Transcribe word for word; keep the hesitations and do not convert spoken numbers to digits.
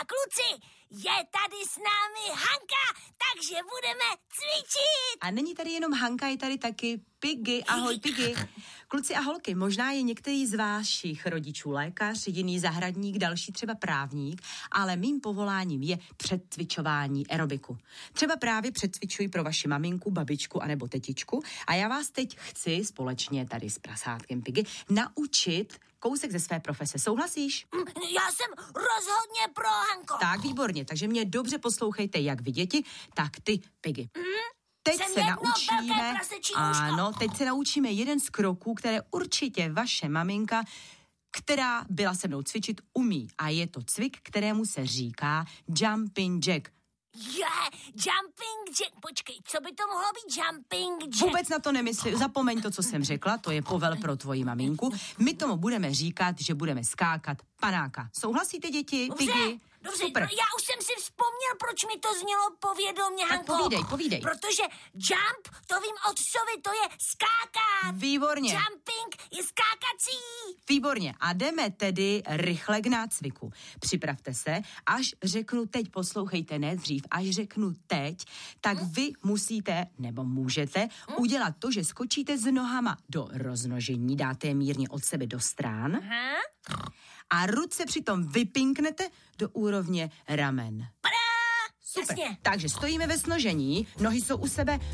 kluci, je tady s námi Hanka, takže budeme cvičit. A není tady jenom Hanka, je tady taky Piggy. Ahoj, Piggy. Kluci a holky, možná je některý z vašich rodičů lékař, jiný zahradník, další třeba právník, ale mým povoláním je předcvičování aerobiku. Třeba právě předcvičuji pro vaši maminku, babičku anebo tetičku a já vás teď chci společně tady s prasátkem Piggy naučit kousek ze své profese. Souhlasíš? Já jsem rozhodně pro, Hanko. Tak, výborně, takže mě dobře poslouchejte, jak vy děti, tak ty, Piggy. Mm, teď jsem se jedno naučíme, ano, uško. teď se naučíme jeden z kroků, které určitě vaše maminka, která byla se mnou cvičit, umí. A je to cvik, kterému se říká jumping jack. Je, jumping jack. Počkej, co by to mohlo být jumping jack? Vůbec na to nemysli, zapomeň to, co jsem řekla, to je povel pro tvoji maminku. My tomu budeme říkat, že budeme skákat panáka. Souhlasíte, děti? Dobře, Piggy? dobře, Super. já už jsem si vzpomněl, proč mi to znělo povědomě, Hanko. Tak povídej, povídej. Protože jump, to vím od sovy, to je skákat. Výborně. Jumping je skákací. Výborně. A jdeme tedy rychle k nácviku. Připravte se, až řeknu teď, poslouchejte, ne dřív, až řeknu teď, tak vy musíte, nebo můžete, udělat to, že skočíte s nohama do roznožení, dáte je mírně od sebe do strán Aha. a ruce přitom vypinknete do úrovně ramen. Padá! Super. Jasně. Takže stojíme ve snožení, nohy jsou u sebe,